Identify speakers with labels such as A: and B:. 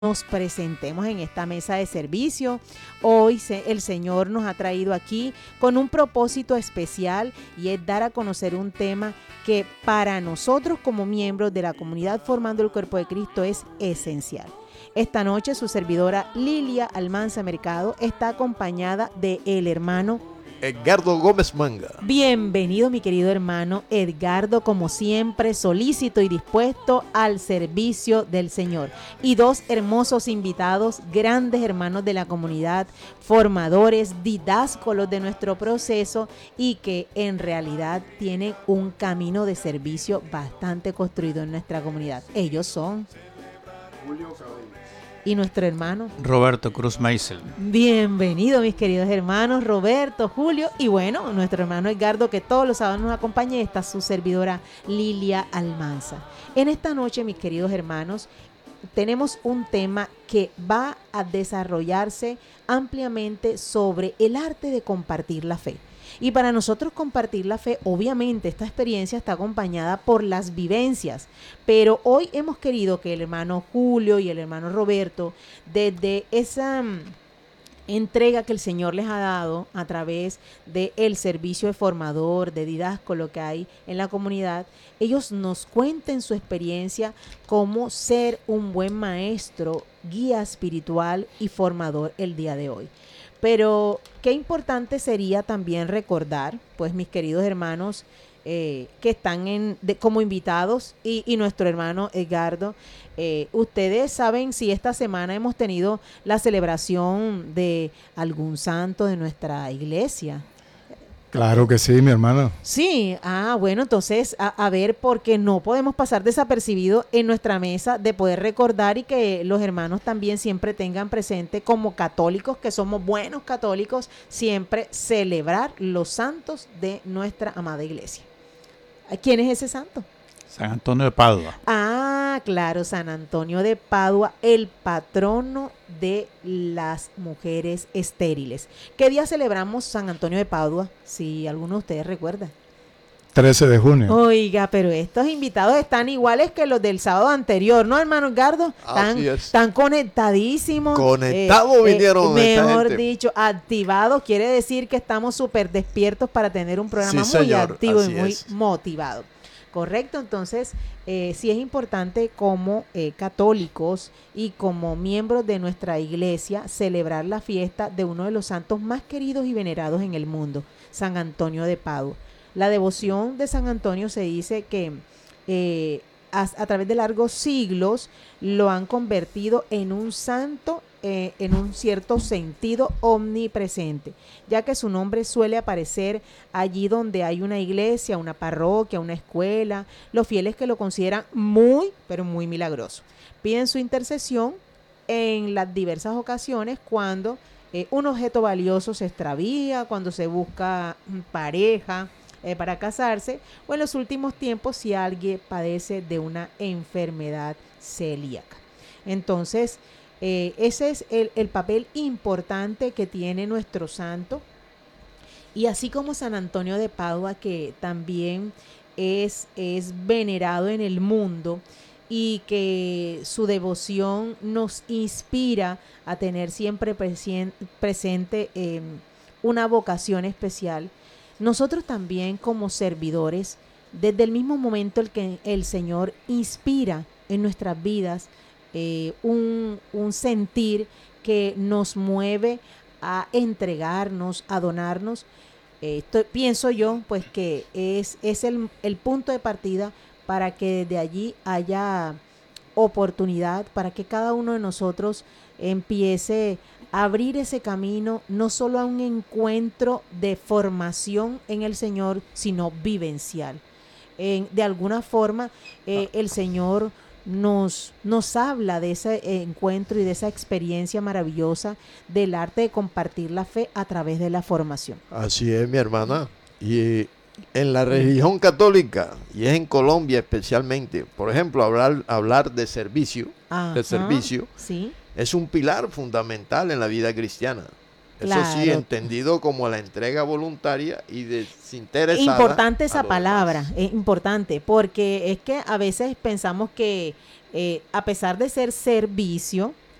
A: nos presentemos en esta mesa de servicio. Hoy el Señor nos ha traído aquí con un propósito especial y es dar a conocer un tema que para nosotros como miembros de la comunidad formando el cuerpo de Cristo es esencial. Esta noche su servidora Lilia Almanza Mercado está acompañada de el hermano
B: Edgardo Gómez Manga.
A: Bienvenido, mi querido hermano Edgardo, como siempre, solícito y dispuesto al servicio del Señor. Y dos hermosos invitados, grandes hermanos de la comunidad, formadores, didáscolos de nuestro proceso y que en realidad tienen un camino de servicio bastante construido en nuestra comunidad. Ellos son
C: Julio Cabello
A: y nuestro hermano
D: Roberto Cruz Maisel.
A: Bienvenido, mis queridos hermanos Roberto, Julio y bueno, nuestro hermano Edgardo, que todos los sábados nos acompaña, y está su servidora Lilia Almanza. En esta noche, mis queridos hermanos, tenemos un tema que va a desarrollarse ampliamente sobre el arte de compartir la fe. Y para nosotros compartir la fe, obviamente esta experiencia está acompañada por las vivencias, pero hoy hemos querido que el hermano Julio y el hermano Roberto, desde esa entrega que el Señor les ha dado a través del servicio de formador, de didáscolo que hay en la comunidad, ellos nos cuenten su experiencia como ser un buen maestro, guía espiritual y formador el día de hoy. Pero qué importante sería también recordar, pues mis queridos hermanos que están como invitados y nuestro hermano Edgardo, ustedes saben si esta semana hemos tenido la celebración de algún santo de nuestra iglesia.
C: Claro que sí, mi hermano.
A: Sí, bueno, entonces, a ver, porque no podemos pasar desapercibido en nuestra mesa de poder recordar y que los hermanos también siempre tengan presente como católicos, que somos buenos católicos, siempre celebrar los santos de nuestra amada iglesia. ¿Quién es ese santo?
D: San Antonio de Padua.
A: Claro, San Antonio de Padua, el patrono de las mujeres estériles. ¿Qué día celebramos San Antonio de Padua? Si alguno de ustedes recuerda.
C: 13 de junio.
A: Oiga, pero estos invitados están iguales que los del sábado anterior, ¿no, hermano Edgardo? Están conectadísimos.
B: Conectados vinieron.
A: Mejor dicho, activados. Quiere decir que estamos súper despiertos para tener un programa muy activo y muy motivado. Correcto, entonces sí es importante como católicos y como miembros de nuestra iglesia celebrar la fiesta de uno de los santos más queridos y venerados en el mundo, San Antonio de Padua. La devoción de San Antonio se dice que a través de largos siglos lo han convertido en un santo en un cierto sentido omnipresente, ya que su nombre suele aparecer allí donde hay una iglesia, una parroquia, una escuela, los fieles que lo consideran muy, pero muy milagroso. Piden su intercesión en las diversas ocasiones cuando un objeto valioso se extravía, cuando se busca pareja para casarse, o en los últimos tiempos si alguien padece de una enfermedad celíaca. Entonces, ese es el papel importante que tiene nuestro santo. Y así como San Antonio de Padua, que también es venerado en el mundo y que su devoción nos inspira a tener siempre presente una vocación especial, nosotros también como servidores, desde el mismo momento en que el Señor inspira en nuestras vidas un sentir que nos mueve a entregarnos, a donarnos, pienso yo pues que es el punto de partida para que desde allí haya oportunidad para que cada uno de nosotros empiece a abrir ese camino no solo a un encuentro de formación en el Señor, sino vivencial. De alguna forma el Señor nos habla de ese encuentro y de esa experiencia maravillosa del arte de compartir la fe a través de la formación.
B: Así es, mi hermana. Y en la religión católica, y es en Colombia especialmente, por ejemplo, hablar de servicio,
A: ¿sí?
B: Es un pilar fundamental en la vida cristiana.
A: Claro.
B: Eso sí, entendido como la entrega voluntaria y desinteresada.
A: Importante esa palabra, es importante, porque es que a veces pensamos que a pesar de ser servicio,